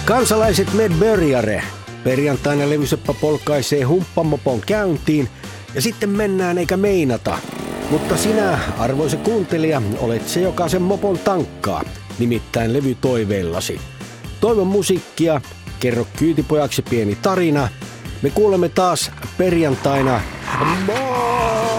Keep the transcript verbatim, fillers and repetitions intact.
Kansalaiset med börjare. Perjantaina levyseppä polkaisee humppamopon käyntiin ja sitten mennään eikä meinata. Mutta sinä, arvoisa kuuntelija, olet se, joka sen mopon tankkaa, nimittäin levytoiveillasi. Toivon musiikkia, kerro kyytipojaksi pieni tarina. Me kuulemme taas perjantaina. Moi!